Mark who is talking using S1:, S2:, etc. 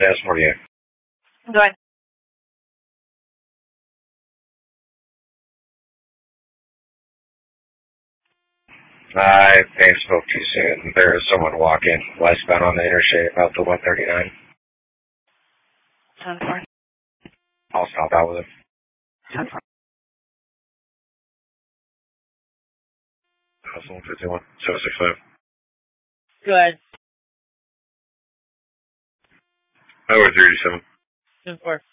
S1: That's 48.
S2: Go ahead.
S1: I may have spoke too soon. There is someone walking westbound on the interstate about the 139.
S2: 10-4.
S1: I'll stop out with it.
S2: 10-4.
S1: Hustle 51. 765.
S2: Go ahead.
S1: Highway 387.
S2: 10-4.